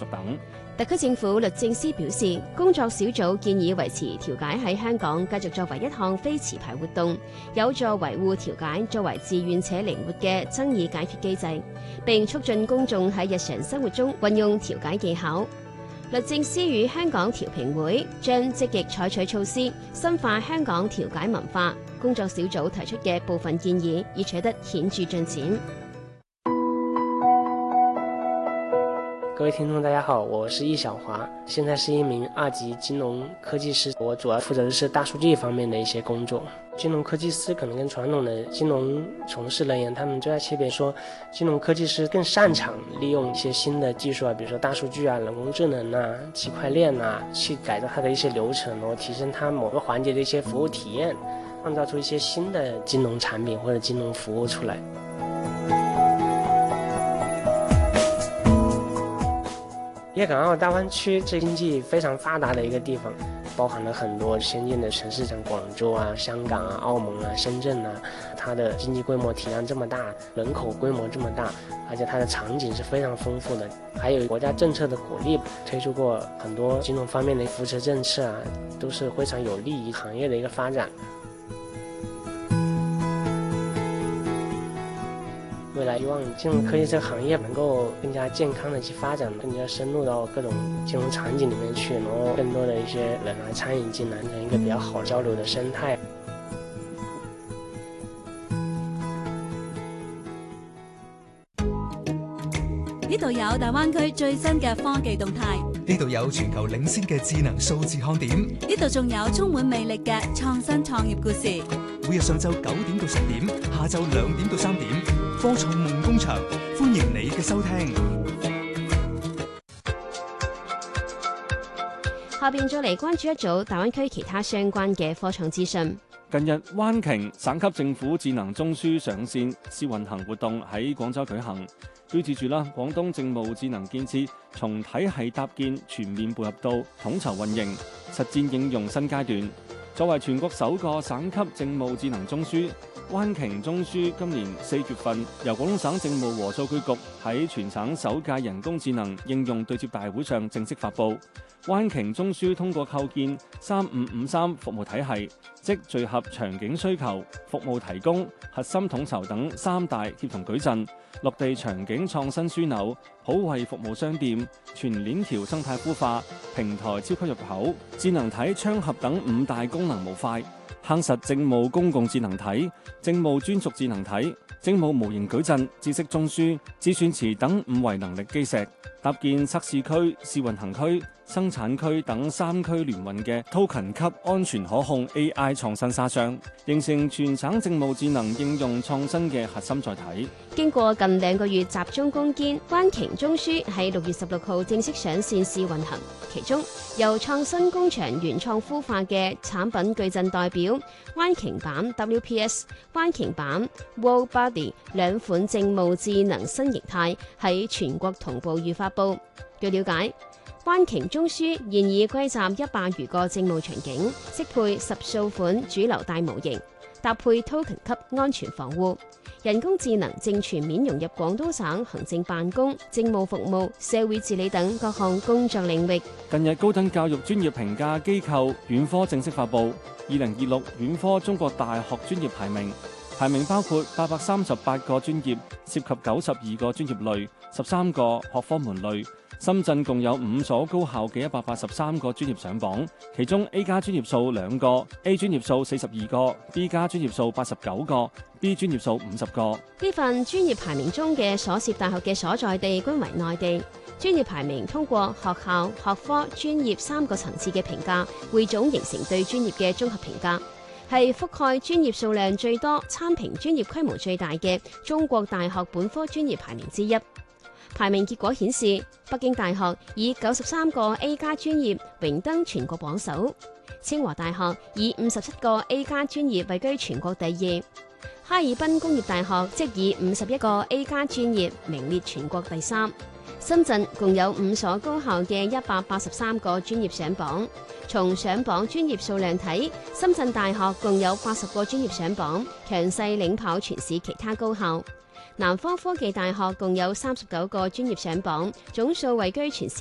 續等。 特區政府律政司表示，工作小組建議維持調解喺香港繼續作為一項非持牌活動，有助維護調解作為自願且靈活嘅爭議解決機制，並促進公眾喺日常生活中運用調解技巧。律政司與香港調評會將積極採取措施，深化香港調解文化。工作小組提出嘅部分建議已取得顯著進展。 各位聽眾大家好，我是易小華，現在是一名2級金融科技師，我主要負責的是大數據方面的一些工作。金融科技師可能跟傳統的金融從事人員，他們最大區別說，金融科技師更擅長利用一些新的技術啊，比如說大數據啊、人工智能啊、區塊鏈啊，去改造它的一些流程，然後提升它某個環節的一些服務體驗，創造出一些新的金融產品或者金融服務出來。粵港澳大灣區這經濟非常發達的一個地方，包含了很多先進的城市，像廣州啊、香港啊、澳門啊、深圳啊，它的經濟規模體量這麼大，人口規模這麼大，而且它的場景是非常豐富的，還有國家政策的鼓勵，推出過很多金融方面的扶持政策啊，都是非常有利於行業的一個發展。未來希望金融科技這個行業能夠更加健康的去發展，更加深入到各種金融場景裡面去，然後更多的一些人來參與進來，成一個比較好交流的生態。 呢度有大灣區最新嘅科技動態， 呢度有全球領先嘅智能數字看點， 呢度仲有充滿魅力嘅創新創業故事。 每日上晝9點到10點，下晝2點到3點，科創夢工場，歡迎你嘅收聽。 下邊再嚟關注一組大灣區其他相關嘅科創資訊。 近日，灣鯨省級政府智能中樞上線試運行活動喺廣州舉行，標誌住廣東政務智能建設從體系搭建全面步入到統籌運營、實戰應用新階段。作為全國首個省級政務智能中樞，灣鯨中樞今年4月份由廣東省政務和數據局喺全省首屆人工智能應用對接大會上正式發布。灣鯨中樞通過構建3553服務體系，即聚合場景需求、服務提供、核心統籌等3大協同矩陣，落地場景創新樞紐、普惠服務商店、全鏈條生態孵化、平台超級入口、智能體窗合等5大功能模塊，夯實政務公共智能體、政務專屬智能體、政務模型矩陣、知識中樞、智算池等5維能力基石，搭建測試區、試運行區、生產區等3區聯運嘅 token 級安全可控 AI 創新沙箱，形成全省政務智能應用創新嘅核心載體。 經過近2個月集中攻堅，灣鯨中樞喺6月16號正式上線試運行。其中由創新工場原創孵化嘅產品矩陣代表灣鯨版 WPS、灣鯨版 World Body 兩款政務智能新形態喺全國同步預發布。據了解，灣鯨中樞現已歸集100餘個政務場景，適配10數款主流大模型，搭配 token 級安全防護。人工智能正全面融入廣東省行政辦公、政務服務、社會治理等各項工作領域。 近日，高等教育專業評價機構院科正式發布2026院科中國大學專業排名，排名包括838個專業，涉及92個專業類、13個學科門類。深圳共有5所高校嘅183個專業上榜，其中 A 加專業數2個 ，A 專業數42個 ，B 加專業數89個 ，B 專業數50個。 呢份專業排名中嘅所涉大學嘅所在地均為內地。專業排名通過學校、學科、專業3個層次嘅評價，匯總形成對專業嘅綜合評價，係覆蓋專業數量最多、參評專業規模最大嘅中國大學本科專業排名之一。排名結果顯示，北京大學以93個 A 加專業榮登全國榜首，清華大學以57個 A 加專業位居全國第2，哈爾濱工業大學即以51個 A 加專業名列全國第3。深圳共有5所高校嘅183個專業上榜，從上榜專業數量睇，深圳大學共有80個專業上榜，強勢領跑全市其他高校。南方科技大學共有39個專業上榜，總數位居全市